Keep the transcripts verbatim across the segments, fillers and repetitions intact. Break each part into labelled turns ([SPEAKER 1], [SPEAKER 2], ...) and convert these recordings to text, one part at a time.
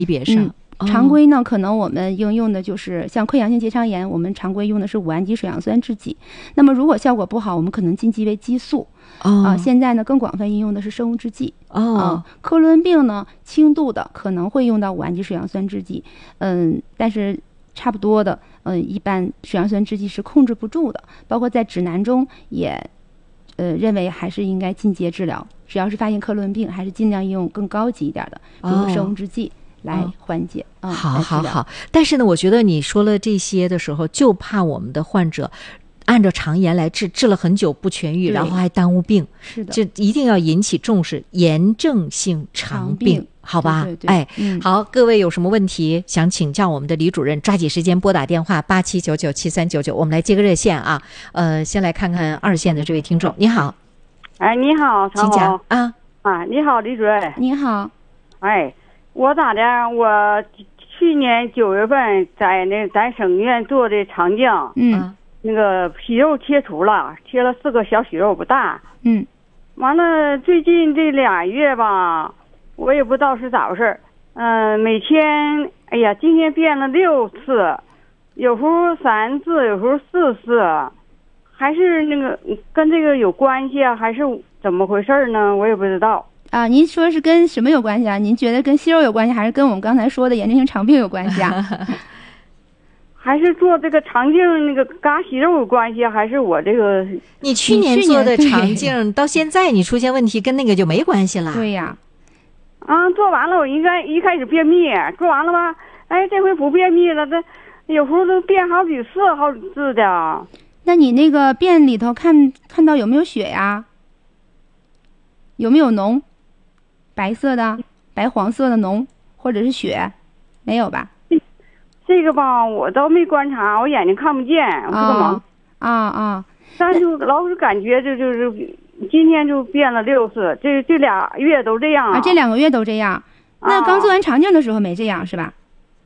[SPEAKER 1] 别上。嗯
[SPEAKER 2] 常规呢，可能我们应用的就是像溃疡性结肠炎，我们常规用的是五氨基水杨酸制剂。那么如果效果不好，我们可能禁忌为激素。
[SPEAKER 1] 哦、
[SPEAKER 2] 啊，现在呢更广泛应用的是生物制剂。
[SPEAKER 1] 哦、
[SPEAKER 2] 啊，克伦病呢轻度的可能会用到五氨基水杨酸制剂，嗯，但是差不多的，嗯，一般水杨酸制剂是控制不住的，包括在指南中也，呃，认为还是应该进阶治疗。只要是发现克伦病，还是尽量用更高级一点的，比如说生物制剂。哦来缓解，
[SPEAKER 1] 嗯，好好好。但是呢，我觉得你说了这些的时候，就怕我们的患者按照常言来治，治了很久不痊愈，然后还耽误病。
[SPEAKER 2] 是的，
[SPEAKER 1] 就一定要引起重视，炎症性肠病，好吧？
[SPEAKER 2] 对对对，
[SPEAKER 1] 哎、
[SPEAKER 2] 嗯，
[SPEAKER 1] 好，各位有什么问题想请教我们的李主任，抓紧时间拨打电话八七九九七三九九，我们来接个热线啊。呃，先来看看二线的这位听众，你好。
[SPEAKER 3] 哎，你好，
[SPEAKER 1] 请讲啊。
[SPEAKER 3] 啊，你好，李主任。
[SPEAKER 2] 你好。
[SPEAKER 3] 哎。我咋的？我去年九月份在那咱省医院做的肠镜，
[SPEAKER 2] 嗯，
[SPEAKER 3] 那个息肉切除了，切了四个小息肉，不大，
[SPEAKER 2] 嗯，
[SPEAKER 3] 完了最近这俩月吧，我也不知道是咋回事，嗯、呃，每天，哎呀，今天变了六次，有时候三次，有时候四次，还是那个跟这个有关系啊，还是怎么回事呢？我也不知道。
[SPEAKER 2] 啊，您说是跟什么有关系啊？您觉得跟息肉有关系，还是跟我们刚才说的炎症性肠病有关系啊？
[SPEAKER 3] 还是做这个肠镜那个嘎息肉有关系，还是我这个？
[SPEAKER 1] 你去年做的肠镜到现在你出现问题，跟那个就没关系了。
[SPEAKER 2] 对呀。
[SPEAKER 3] 啊，做完了我应该一开始便秘，做完了吧？哎，这回不便秘了，这有时候都便好几次、好几次的。
[SPEAKER 2] 那你那个便里头看看到有没有血呀？有没有脓？白色的、白黄色的脓，或者是血，没有吧？
[SPEAKER 3] 这个吧，我倒没观察，我眼睛看不见，我是个盲。
[SPEAKER 2] 啊啊！
[SPEAKER 3] 但是老是感觉这就是今天就变了六次，这这俩月都这样
[SPEAKER 2] 啊。这两个月都这样，那刚做完肠镜的时候没这样、啊、是吧？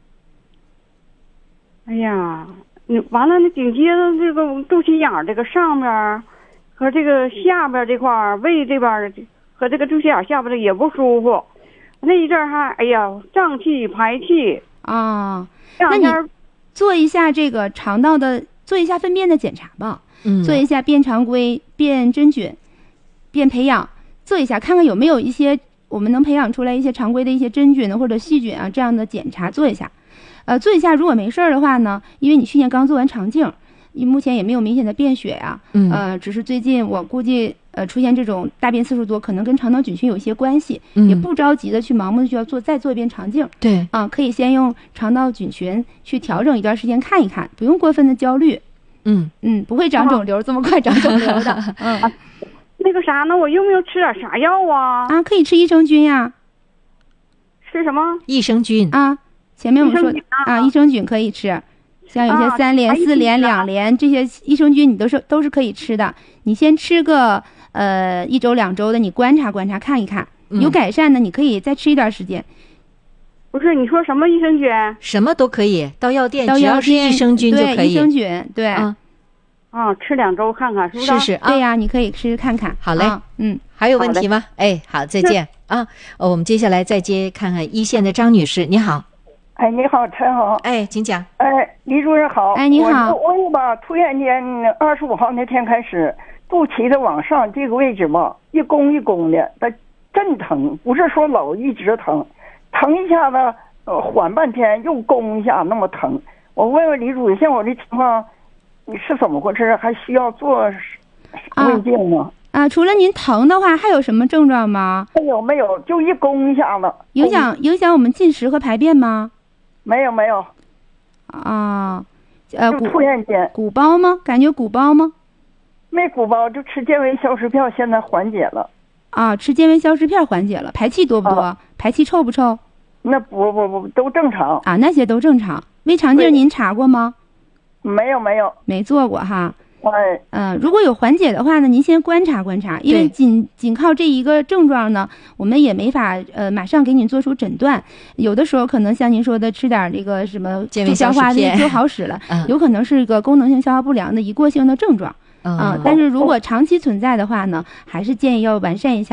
[SPEAKER 3] 哎呀，你完了，那紧接着这个肚脐眼这个上面和这个下边这块胃这边和这个肚脐眼下边的也不舒服，那一阵还哎呀胀气排气
[SPEAKER 2] 啊。那你做一下这个肠道的，做一下粪便的检查吧，
[SPEAKER 1] 嗯，
[SPEAKER 2] 做一下便常规、便真菌、便培养，做一下看看有没有一些我们能培养出来一些常规的一些真菌或者细菌啊这样的检查做一下，呃，做一下如果没事儿的话呢，因为你去年刚做完肠镜。目前也没有明显的便血呀、啊，
[SPEAKER 1] 嗯，
[SPEAKER 2] 呃，只是最近我估计，呃，出现这种大便次数多，可能跟肠道菌群有一些关系，
[SPEAKER 1] 嗯、
[SPEAKER 2] 也不着急的去盲目的去要做再做一遍肠镜，
[SPEAKER 1] 对，
[SPEAKER 2] 啊，可以先用肠道菌群去调整一段时间看一看，不用过分的焦虑，
[SPEAKER 1] 嗯
[SPEAKER 2] 嗯，不会长肿瘤、啊、这么快长肿瘤的，嗯、
[SPEAKER 3] 啊，那个啥呢，我用不用吃点啥药啊？
[SPEAKER 2] 啊，可以吃益生菌呀，
[SPEAKER 3] 吃什么？
[SPEAKER 1] 益生菌
[SPEAKER 2] 啊，前面我们说啊，益生菌可以吃。像有些三联、啊、四联、两联这些益生菌，你都是都是可以吃的。你先吃个呃一周两周的，你观察观察看一看，有改善的，你可以再吃一段时间。
[SPEAKER 3] 不是你说什么益生菌？
[SPEAKER 1] 什么都可以，到药店
[SPEAKER 2] 到药店
[SPEAKER 1] 只要是益生菌就可以。
[SPEAKER 2] 对，益生菌对。
[SPEAKER 3] 啊，啊，吃两周看看是不是？
[SPEAKER 1] 是是啊，
[SPEAKER 2] 对呀，你可以吃看看。
[SPEAKER 1] 好嘞，
[SPEAKER 2] 啊、嗯，
[SPEAKER 1] 还有问题吗？哎，好，再见啊。哦，我们接下来再接看看一线的张女士，你好。
[SPEAKER 4] 哎，你好，陈好。
[SPEAKER 1] 哎，请讲。
[SPEAKER 4] 哎，李主任好。
[SPEAKER 2] 哎，你好。
[SPEAKER 4] 我我吧，突然间二十五号那天开始，肚脐的往上这个位置吧，一弓一弓的，它阵疼，不是说老一直疼，疼一下子，呃，缓半天又弓一下那么疼。我问问李主任，像我这情况，你是怎么回事？还需要做胃镜吗？
[SPEAKER 2] 啊啊，除了您疼的话，还有什么症状吗？
[SPEAKER 4] 没有没有，就一弓一下子。
[SPEAKER 2] 影响影响我们进食和排便吗？
[SPEAKER 4] 没有没有，
[SPEAKER 2] 啊，呃，
[SPEAKER 4] 就突然间
[SPEAKER 2] 鼓包吗？感觉鼓包吗？
[SPEAKER 4] 没鼓包，就吃健胃消食片，现在缓解了。
[SPEAKER 2] 啊，吃健胃消食片缓解了，排气多不多？啊、排气臭不臭？
[SPEAKER 4] 那不不不都正常
[SPEAKER 2] 啊，那些都正常。胃肠镜您查过吗？
[SPEAKER 4] 没有没有，
[SPEAKER 2] 没做过哈。
[SPEAKER 4] 哎，
[SPEAKER 2] 嗯、呃，如果有缓解的话呢，您先观察观察，因为仅仅靠这一个症状呢，我们也没法呃马上给您做出诊断。有的时候可能像您说的，吃点这个什么助消化的就好使了，
[SPEAKER 1] 嗯、
[SPEAKER 2] 有可能是一个功能性消化不良的一过性的症状。
[SPEAKER 1] 嗯、
[SPEAKER 2] 呃，但是如果长期存在的话呢，还是建议要完善一下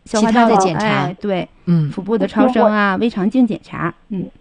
[SPEAKER 2] 消化
[SPEAKER 1] 其他
[SPEAKER 2] 道
[SPEAKER 1] 的检查
[SPEAKER 2] 哎，对，
[SPEAKER 1] 嗯
[SPEAKER 2] 腹部的超声啊、胃肠镜检查，嗯